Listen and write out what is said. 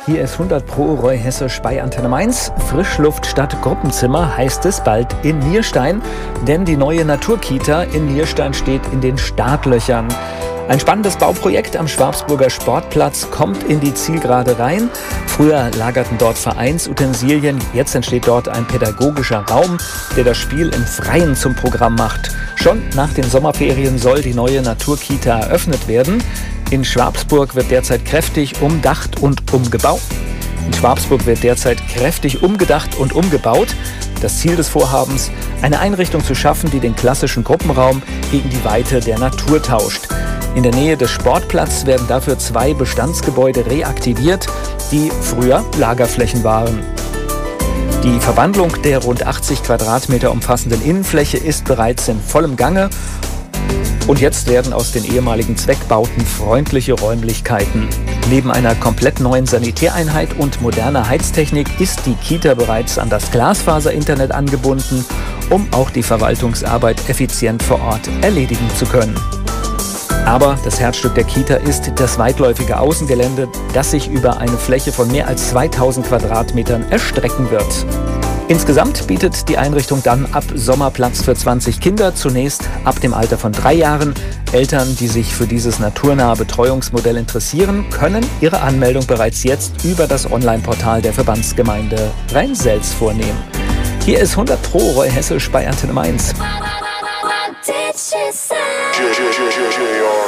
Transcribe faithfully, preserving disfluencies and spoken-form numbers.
Hier ist hundert Pro Roy Hessisch bei Antenne Mainz. Frischluft statt Gruppenzimmer heißt es bald in Nierstein, denn die neue Naturkita in Nierstein steht in den Startlöchern. Ein spannendes Bauprojekt am Schwabsburger Sportplatz kommt in die Zielgerade rein. Früher lagerten dort Vereinsutensilien, jetzt entsteht dort ein pädagogischer Raum, der das Spiel im Freien zum Programm macht. Schon nach den Sommerferien soll die neue Naturkita eröffnet werden. In Schwabsburg wird derzeit kräftig umdacht und umgebaut. In Schwabsburg wird derzeit kräftig umgedacht und umgebaut. Das Ziel des Vorhabens, eine Einrichtung zu schaffen, die den klassischen Gruppenraum gegen die Weite der Natur tauscht. In der Nähe des Sportplatzes werden dafür zwei Bestandsgebäude reaktiviert, die früher Lagerflächen waren. Die Verwandlung der rund achtzig Quadratmeter umfassenden Innenfläche ist bereits in vollem Gange. Und jetzt werden aus den ehemaligen Zweckbauten freundliche Räumlichkeiten. Neben einer komplett neuen Sanitäreinheit und moderner Heiztechnik ist die Kita bereits an das Glasfaser-Internet angebunden, um auch die Verwaltungsarbeit effizient vor Ort erledigen zu können. Aber das Herzstück der Kita ist das weitläufige Außengelände, das sich über eine Fläche von mehr als zweitausend Quadratmetern erstrecken wird. Insgesamt bietet die Einrichtung dann ab Sommer Platz für zwanzig Kinder, zunächst ab dem Alter von drei Jahren. Eltern, die sich für dieses naturnahe Betreuungsmodell interessieren, können ihre Anmeldung bereits jetzt über das Online-Portal der Verbandsgemeinde Rhein-Selz vornehmen. Hier ist hundert Pro Roy Hessisch bei Antenne Mainz.